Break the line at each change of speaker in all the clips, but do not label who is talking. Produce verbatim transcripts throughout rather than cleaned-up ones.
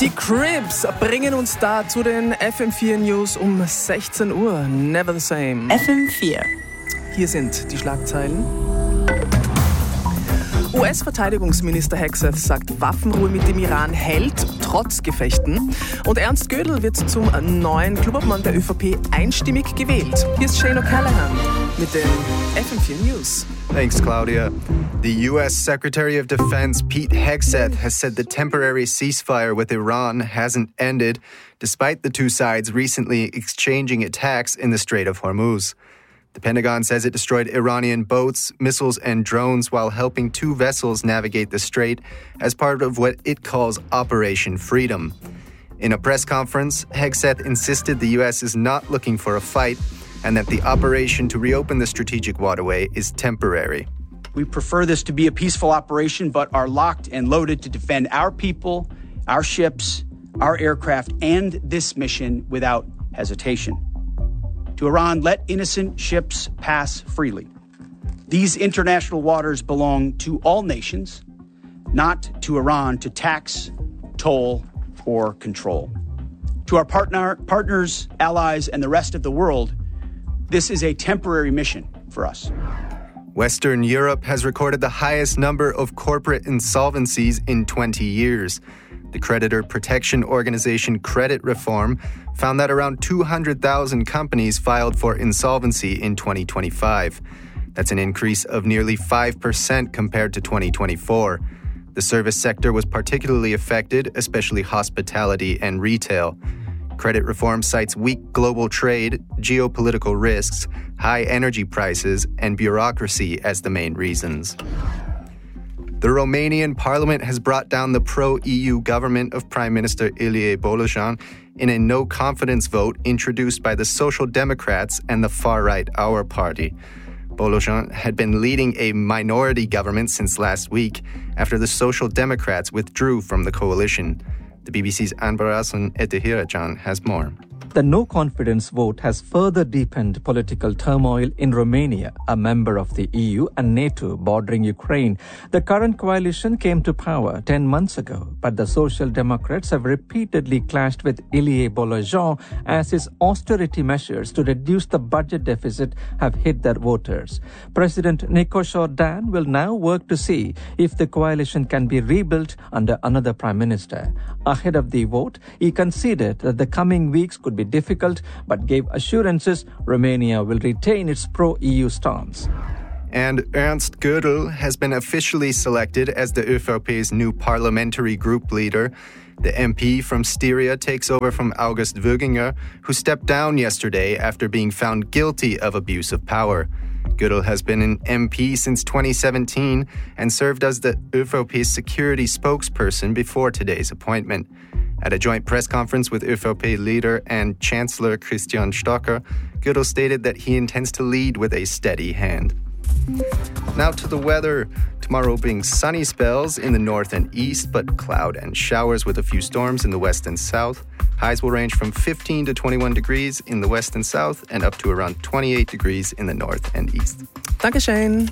Die Cribs bringen uns da zu den F M vier News um sechzehn Uhr. Never the same.
F M vier.
Hier sind die Schlagzeilen. U S-Verteidigungsminister Hegseth sagt, Waffenruhe mit dem Iran hält, trotz Gefechten. Und Ernst Gödel wird zum neuen Clubobmann der ÖVP einstimmig gewählt. Hier ist Shane O'Callaghan mit den F M vier News.
Thanks, Claudia. The U S Secretary of Defense Pete Hegseth has said the temporary ceasefire with Iran hasn't ended, despite the two sides recently exchanging attacks in the Strait of Hormuz. The Pentagon says it destroyed Iranian boats, missiles, and drones while helping two vessels navigate the strait as part of what it calls Operation Freedom. In a press conference, Hegseth insisted the U S is not looking for a fight and that the operation to reopen the strategic waterway is temporary.
We prefer this to be a peaceful operation, but are locked and loaded to defend our people, our ships, our aircraft, and this mission without hesitation. To Iran, let innocent ships pass freely. These international waters belong to all nations, not to Iran to tax, toll, or control. To our partner, partners, allies, and the rest of the world, this is a temporary mission for us.
Western Europe has recorded the highest number of corporate insolvencies in twenty years. The creditor protection organization Credit Reform found that around two hundred thousand companies filed for insolvency in twenty twenty-five. That's an increase of nearly five percent compared to twenty twenty-four. The service sector was particularly affected, especially hospitality and retail. Credit Reform cites weak global trade, geopolitical risks, high energy prices, and bureaucracy as the main reasons. The Romanian parliament has brought down the pro-E U government of Prime Minister Ilie Bolojan in a no-confidence vote introduced by the Social Democrats and the far-right Our Party. Bolojan had been leading a minority government since last week after the Social Democrats withdrew from the coalition. The B B C's Anbarasan Etehirajan has more.
The no-confidence vote has further deepened political turmoil in Romania, a member of the E U and NATO bordering Ukraine. The current coalition came to power ten months ago, but the Social Democrats have repeatedly clashed with Ilie Bolojan as his austerity measures to reduce the budget deficit have hit their voters. President Nikos Ordan will now work to see if the coalition can be rebuilt under another prime minister. Ahead of the vote, he conceded that the coming weeks could be difficult, but gave assurances Romania will retain its pro-E U stance.
And Ernst Gödel has been officially selected as the ÖVP's new parliamentary group leader. The M P from Styria takes over from August Wöginger, who stepped down yesterday after being found guilty of abuse of power. Gödel has been an M P since twenty seventeen and served as the ÖVP's security spokesperson before today's appointment. At a joint press conference with ÖVP leader and Chancellor Christian Stocker, Gödel stated that he intends to lead with a steady hand. Now to the weather. Tomorrow being sunny spells in the north and east, but cloud and showers with a few storms in the west and south. Highs will range from fifteen to twenty-one degrees in the west and south and up to around twenty-eight degrees in the north and east.
Dankeschön.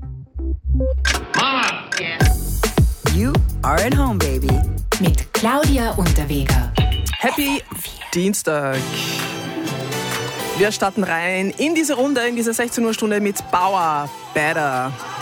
Mama!
Yeah. You are at home, baby.
Mit Claudia Unterweger.
Happy Dienstag. Wir starten rein in diese Runde, in diese sechzehn Uhr Stunde mit Bauer Better.